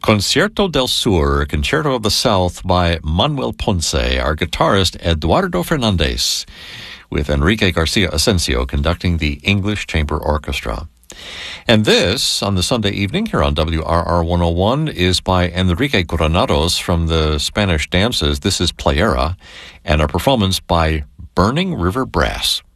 Concierto del Sur, Concerto of the South by Manuel Ponce, our guitarist Eduardo Fernandez, with Enrique Garcia Asensio conducting the English Chamber Orchestra. And this, on the Sunday evening here on WRR 101, is by Enrique Granados from the Spanish Dances. This is Playera, and a performance by Burning River Brass.